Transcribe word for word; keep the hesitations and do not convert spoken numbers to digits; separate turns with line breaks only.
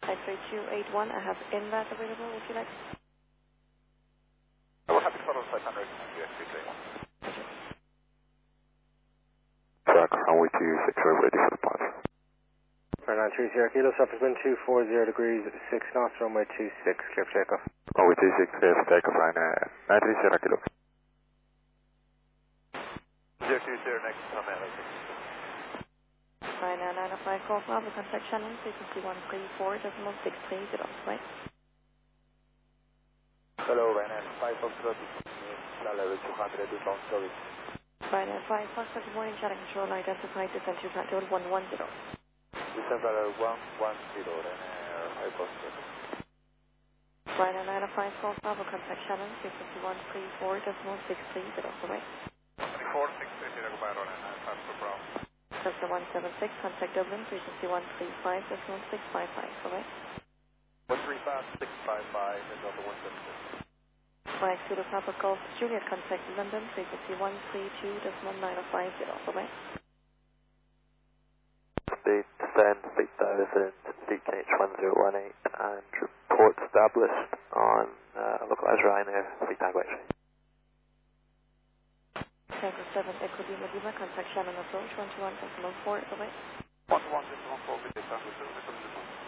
five three two eight one, I have inlet available, would you like?
Oh, we're happy to follow five hundred and U X three three one.
Track runway two six zero, ready for departure.
nine three zero Kilo, subsequent two four zero degrees, six knots, runway two six, clear for takeoff.
Runway two six, clear for takeoff, Ryanair nine three zero Kilo.
zero two zero next, come in.
Ryanair nine oh five, call Bravo, contact Shannon, frequency one three four decimal six three zero, right?
Hello, Ryanair five Foxtrot, level two hundred, long service.
Ryanair five, Foxtrot, good morning, channel control, identified, descent to flight level one one zero.
Descent level one one zero, Ryanair five Foxtrot.
Ryanair nine oh five, call Bravo, contact Shannon, frequency one three four decimal six three zero, right?
twenty-four six three zero, goodbye, Ryanair five for Bravo.
Delta one seven six, contact Dublin, frequency one three five decimal six five five, right?
one three five six five five, and Delta one seven six.
Mike Zulu Papa Golf Juliet, contact London, frequency one three two decimal nine oh five zero, right?
Speed descend, speed thousand, D K H one zero one eight, and report established on uh, localized Ryanair, speed tag wait.
Tango seven, Echo Lima Lima, contact Shannon approach one two one decimal four, right?
one one decimal four, with the Tango seven,